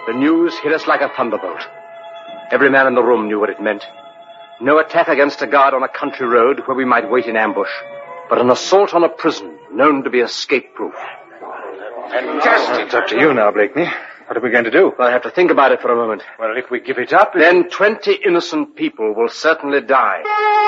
The news hit us like a thunderbolt. Every man in the room knew what it meant. No attack against a guard on a country road where we might wait in ambush, but an assault on a prison known to be escape-proof. Fantastic. It's up to you now, Blakeney. What are we going to do? Well, I have to think about it for a moment. Well, if we give it up... Then 20 innocent people will certainly die.